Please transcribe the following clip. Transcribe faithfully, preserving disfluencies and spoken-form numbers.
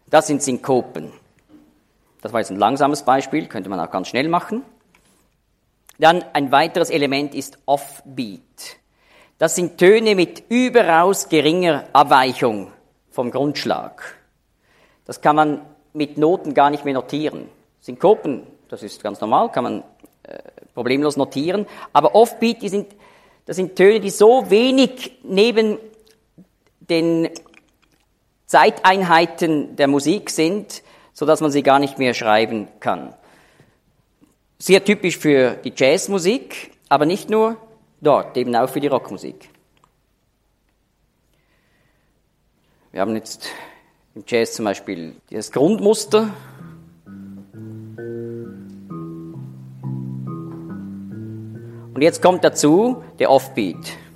Das sind Synkopen. Das war jetzt ein langsames Beispiel, könnte man auch ganz schnell machen. Dann ein weiteres Element ist Offbeat. Das sind Töne mit überaus geringer Abweichung vom Grundschlag. Das kann man mit Noten gar nicht mehr notieren. Synkopen, das ist ganz normal, kann man äh, problemlos notieren. Aber Offbeat, die sind, das sind Töne, die so wenig neben den Zeiteinheiten der Musik sind, sodass man sie gar nicht mehr schreiben kann. Sehr typisch für die Jazzmusik, aber nicht nur dort, eben auch für die Rockmusik. Wir haben jetzt im Jazz zum Beispiel dieses Grundmuster. Und jetzt kommt dazu der Offbeat.